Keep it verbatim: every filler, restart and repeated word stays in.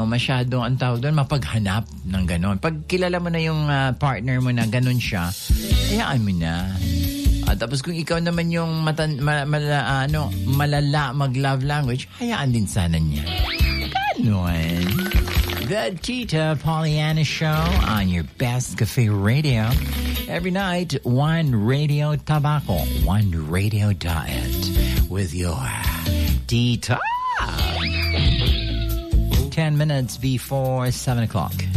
masyado, ang tawag doon, mapaghanap ng ganon. Pag kilala mo na yung uh, partner mo na ganon siya, hayaan mo na. At tapos kung ikaw naman yung matan, ma, mala, ano, malala mag-love language, hayaan din sana niya. Ganon. The Tita Pollyanna Show on your best cafe radio. Every night, one radio tobacco, one radio diet with your Tita. Ten minutes before seven o'clock.